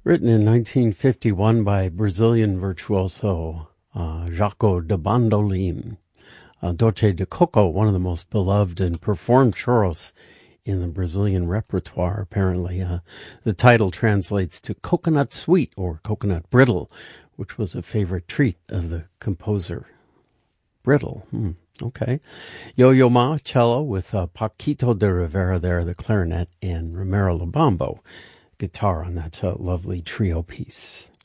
Written in 1951 by Brazilian virtuoso Jaco de Bandolim. Doce de Coco, one of the most beloved and performed choros in the Brazilian repertoire, apparently. The title translates to coconut sweet or coconut brittle, which was a favorite treat of the composer. Brittle, okay. Yo-Yo Ma, cello, with Paquito de Rivera there, the clarinet, and Romero Lubambo, guitar on that lovely trio piece.